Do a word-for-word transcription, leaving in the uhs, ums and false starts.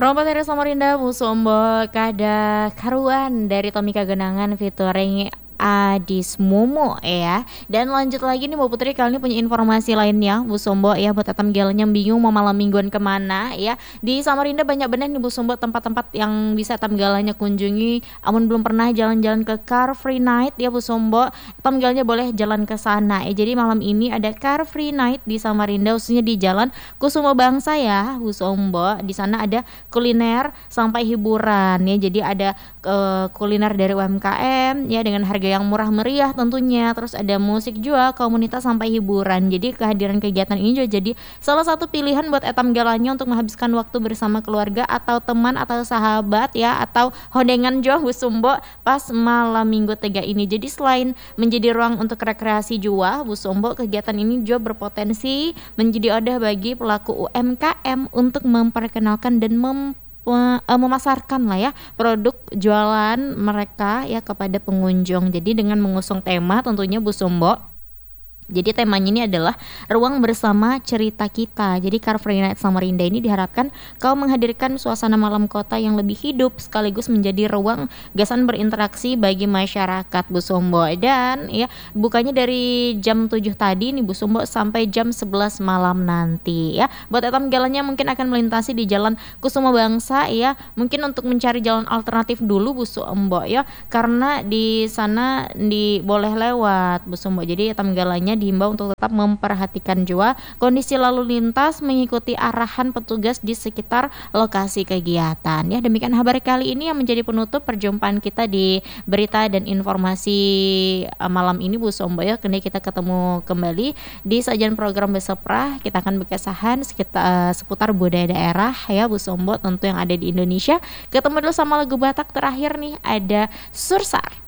Rompa dari Samarinda Musombo kada karuan dari Tomika Genangan featuring Adis Momo ya. Dan lanjut lagi nih Mbak Putri, kali ini punya informasi lainnya Bu Sombo ya, buat atam gaul yang bingung mau malam mingguan kemana ya. Di Samarinda banyak bener nih Bu Sombo tempat-tempat yang bisa atam galanya kunjungi. Amun belum pernah jalan-jalan ke Car Free Night ya Bu Sombo, atam galanya boleh jalan ke sana ya. Jadi malam ini ada Car Free Night di Samarinda, khususnya di Jalan Kusuma Bangsa ya Bu Sombo. Di sana ada kuliner sampai hiburan ya. Jadi ada eh, kuliner dari U M K M ya dengan harga yang murah meriah tentunya. Terus ada musik juga, komunitas sampai hiburan. Jadi kehadiran kegiatan ini juga jadi salah satu pilihan buat etam galanya untuk menghabiskan waktu bersama keluarga atau teman atau sahabat ya, atau hondengan jo Bu Sombo pas malam minggu tega ini. Jadi selain menjadi ruang untuk rekreasi jua Bu Sombo, kegiatan ini juga berpotensi menjadi wadah bagi pelaku U M K M untuk memperkenalkan dan mem memasarkan lah ya produk jualan mereka ya kepada pengunjung. Jadi dengan mengusung tema tentunya Bu Sombo, jadi temanya ini adalah ruang bersama cerita kita. Jadi Car Free Night Samarinda ini diharapkan kau menghadirkan suasana malam kota yang lebih hidup sekaligus menjadi ruang gasan berinteraksi bagi masyarakat Bu Sombo. Dan ya bukanya dari jam tujuh tadi nih Bu Sombo sampai jam sebelas malam nanti ya. Buat etam galanya mungkin akan melintasi di Jalan Kusuma Bangsa ya. Mungkin untuk mencari jalan alternatif dulu Bu Sombo ya, karena di sana di boleh lewat Bu Sombo. Jadi etam galanya dihimbau untuk tetap memperhatikan juga kondisi lalu lintas, mengikuti arahan petugas di sekitar lokasi kegiatan ya. Demikian kabar kali ini yang menjadi penutup perjumpaan kita di berita dan informasi uh, malam ini Bu Sombo ya. Kini kita ketemu kembali di sajian program Besopra. Kita akan berkesahan sekitar uh, seputar budaya daerah ya Bu Sombo tentu yang ada di Indonesia. Ketemu dulu sama lagu Batak terakhir nih, ada Sursar.